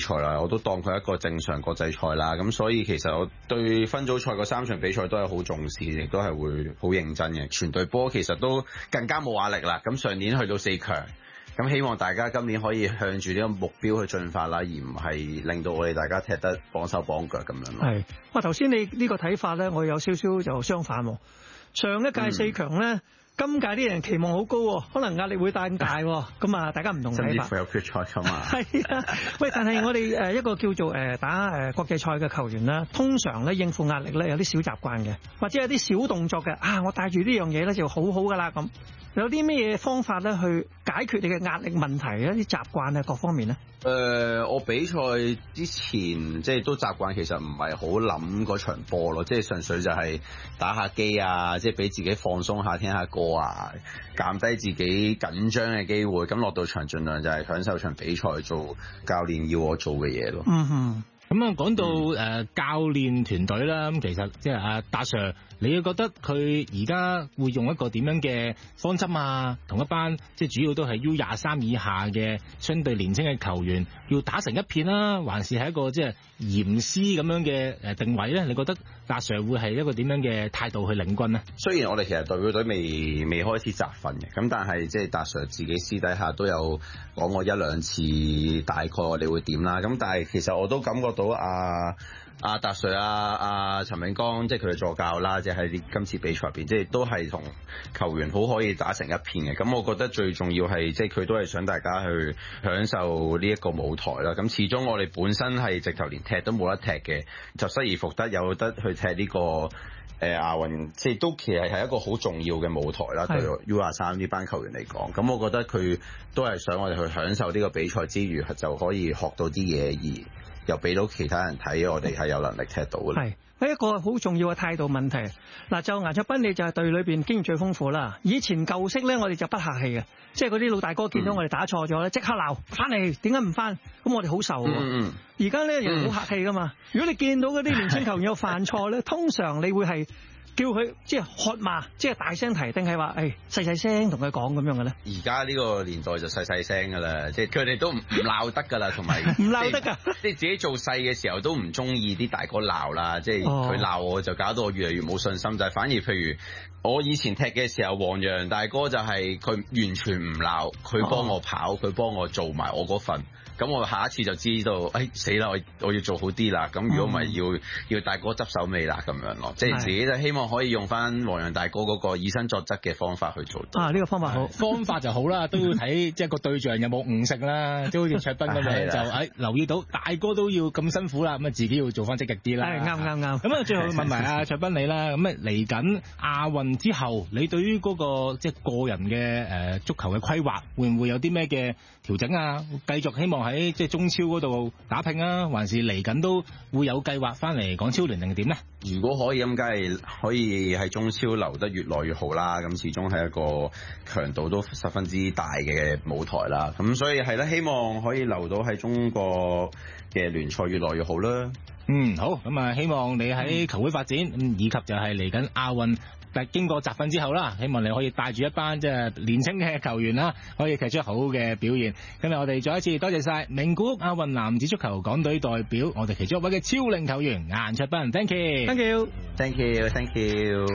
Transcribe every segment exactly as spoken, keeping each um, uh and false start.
賽啦，我都當佢一個正常國際賽啦。咁所以其實我對分組賽嗰三場比賽都係好重視，亦都係會好認真嘅。全隊波其實都更加冇壓力啦。咁上年去到四強，咁希望大家今年可以向住呢個目標去進發啦，而唔係令到我哋大家踢得綁手綁腳咁樣咯。 係，哇！頭先你呢個睇法咧，我有少少就相反喎。上一屆四強咧。嗯今屆啲人期望好高喎，可能壓力會大大喎，咁啊大家唔同睇法。甚至乎有決賽㗎嘛？係啊，喂！但係我哋誒一個叫做誒打誒國際賽嘅球員啦，通常咧應付壓力咧有啲小習慣嘅，或者有啲小動作嘅啊，我帶住呢樣嘢咧就好好㗎啦咁。有啲咩嘢方法咧去解決你嘅壓力問題咧？啲習慣啊各方面咧？ 誒、呃，我比賽之前即係都習慣，其實唔係好諗嗰場波咯，即係純粹就係打下機啊，即係俾自己放鬆下，聽下歌啊，減低自己緊張嘅機會。咁落到場，盡量就係享受場比賽，做教練要我做嘅嘢咯。 嗯哼。 咁啊，講到誒、呃、教練團隊啦，咁其實即係阿達 Sir，你覺得佢而家會用一個點樣嘅方針啊？同一班即係主要都係 U 廿三以下嘅相對年輕嘅球員，要打成一片啦，還是係一個即係嚴師咁樣嘅誒定位咧？你覺得達 Sir 會係一個點樣嘅態度去領軍呢？ 雖然我哋其實代表隊未未開始集訓嘅，咁但係即係達 Sir 自己私底下都有講過一兩次，大概我哋會點啦。咁但係其實我都感覺到阿阿達 Sir 啊、阿陳永剛，即係佢嘅助教啦，即係喺今次比賽入邊，即係都係同球員好可以打成一片嘅。咁我覺得最重要係即係佢都係想大家去享受呢一個舞台啦。咁始終我哋本身係直頭連踢都冇得踢嘅，就失而復得有得去踢呢個誒亞運，即係都其實係一個好重要嘅舞台啦。對 U 廿三呢班球員嚟講，咁我覺得佢都係想我哋去享受呢個比賽之餘，就可以學到啲嘢而。又俾到其他人睇，我哋係有能力踢到嘅。係， 係一個好重要嘅態度問題。嗱，就顏卓彬你就係隊裏邊經驗最豐富啦。以前舊式咧，我哋就不客氣嘅，即係嗰啲老大哥見到我哋打錯咗咧，即刻鬧翻嚟，點解唔翻？咁我哋好受喎。嗯，而家咧又好客氣噶嘛。如果你見到嗰啲年輕球員有犯錯咧，通常你會係。叫佢即係喝罵，即係大聲提，定係話誒細細聲同佢講咁樣嘅咧？ 而家呢個年代就細細聲噶啦，即係佢哋都唔唔鬧得噶啦，同埋唔鬧得噶， 即係自己做細嘅時候都唔中意啲大哥鬧啦，即係佢鬧我就搞到我越嚟越冇信心，就係反而譬如我以前踢嘅時候，黃洋大哥就係佢完全唔鬧，佢幫我跑，佢幫我做埋我嗰份。咁我下一次就知道，誒死啦！我我要做好啲啦。咁如果唔係，要要大哥執手尾啦，咁樣咯。即係自己就希望可以用翻黃洋大哥嗰個以身作則嘅方法去做到。 啊，呢、呢個方法好， 方法就好啦，都要睇即係個對象有冇誤食啦。即係好似卓彬咁樣就誒、哎、留意到大哥都要咁辛苦啦，咁啊自己要做翻積極啲啦。 係啱啱啱。咁啊， 最後問埋阿卓彬你啦。咁啊嚟緊亞運之後，你對於嗰、嗰個即係個人嘅誒足球嘅規劃，會唔會有啲咩嘅調整啊？繼續希望喺即係中超嗰度打拼啊，還是嚟緊都會有計劃翻嚟港超聯定點呢？ 如果可以咁，梗係可以喺中超留得越來越好啦。咁始終係一個強度都十分之大嘅舞台啦。咁所以係啦，希望可以留到喺中國嘅聯賽越來越好啦。 嗯，好。咁啊，希望你喺球會發展，咁以及就係嚟緊亞運。但經過集訓之後啦，希望你可以帶住一班即係年輕嘅球員啦，可以踢出好嘅表現。今日我哋再一次多謝晒名古屋亞運男子足球港隊代表，我哋其中一位嘅超齡球員顏卓彬 ，thank you，thank you，thank you，thank you。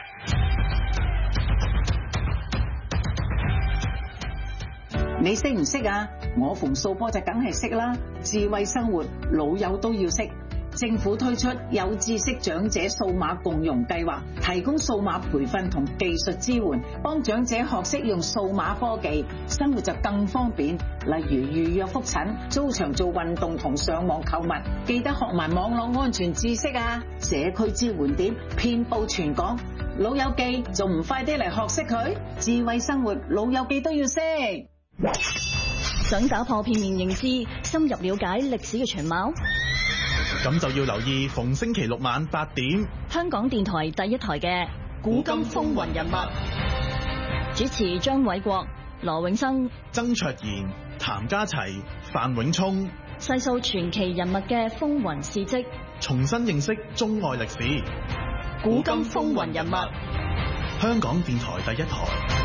你識唔識啊？我逢掃波就梗係識啦，智慧生活老友都要識。政府推出有知識長者數碼共融計劃，提供數碼培訓同技術支援，幫長者學識用數碼科技，生活就更方便。例如預約覆診、租場做運動同上網購物，記得學埋網絡安全知識啊！社區支援點遍佈全港，老友記仲唔快啲嚟學識佢？智慧生活老友記都要識。 想打破片面認知，深入了解歷史嘅全貌， 咁就要留意逢星期六晚八點， 香港電台第一台嘅《古今風雲人物》，主持張偉國、羅永生、 曾卓賢、譚家齊、范永聰， 細數傳奇人物嘅風雲事蹟， 重新認識中外歷史。 古今風雲人物， 香港電台第一台。